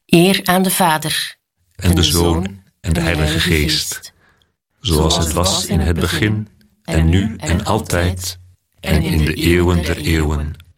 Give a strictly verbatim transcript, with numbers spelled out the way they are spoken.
Eer aan de Vader, en de Zoon, en de Heilige Geest, zoals het was in het begin, en nu en altijd, en in de eeuwen der eeuwen.